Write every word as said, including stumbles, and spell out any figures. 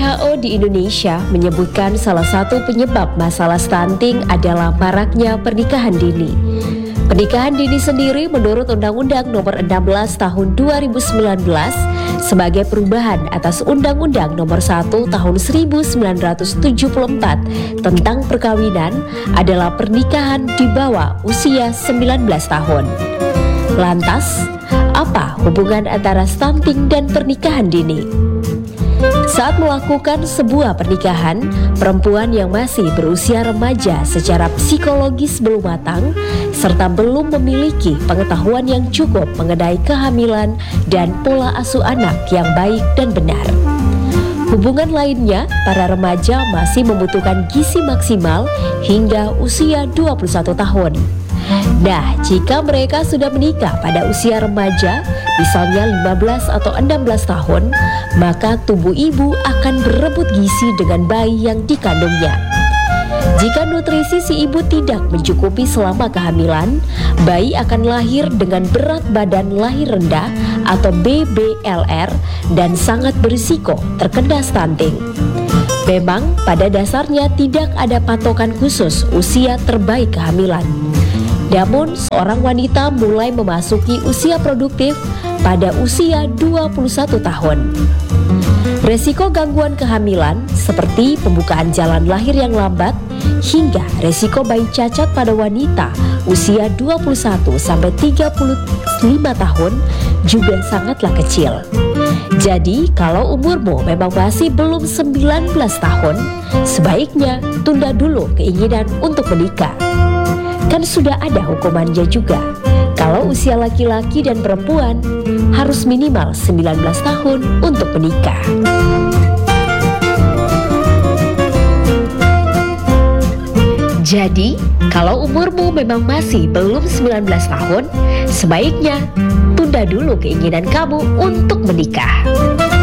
H O di Indonesia menyebutkan salah satu penyebab masalah stunting adalah maraknya pernikahan dini. Pernikahan dini sendiri menurut Undang-Undang Nomor enam belas Tahun dua ribu sembilan belas sebagai perubahan atas Undang-Undang Nomor satu Tahun seribu sembilan ratus tujuh puluh empat tentang perkawinan adalah pernikahan di bawah usia sembilan belas tahun. Lantas, apa hubungan antara stunting dan pernikahan dini? Saat melakukan sebuah pernikahan, perempuan yang masih berusia remaja secara psikologis belum matang serta belum memiliki pengetahuan yang cukup mengenai kehamilan dan pola asuh anak yang baik dan benar. Hubungan lainnya, para remaja masih membutuhkan gizi maksimal hingga usia dua puluh satu tahun. Nah, jika mereka sudah menikah pada usia remaja, misalnya lima belas atau enam belas tahun, maka tubuh ibu akan berebut gizi dengan bayi yang dikandungnya. Jika nutrisi si ibu tidak mencukupi selama kehamilan, bayi akan lahir dengan berat badan lahir rendah atau B B L R dan sangat berisiko terkena stunting. Memang pada dasarnya tidak ada patokan khusus usia terbaik kehamilan. Namun, seorang wanita mulai memasuki usia produktif pada usia dua puluh satu tahun. Resiko gangguan kehamilan seperti pembukaan jalan lahir yang lambat hingga resiko bayi cacat pada wanita usia dua puluh satu sampai tiga puluh lima tahun juga sangatlah kecil. Jadi, kalau umurmu memang masih belum sembilan belas tahun, sebaiknya tunda dulu keinginan untuk menikah. Kan sudah ada hukumannya juga. Kalau usia laki-laki dan perempuan harus minimal sembilan belas tahun untuk menikah. Jadi, kalau umurmu memang masih belum sembilan belas tahun, sebaiknya tunda dulu keinginan kamu untuk menikah.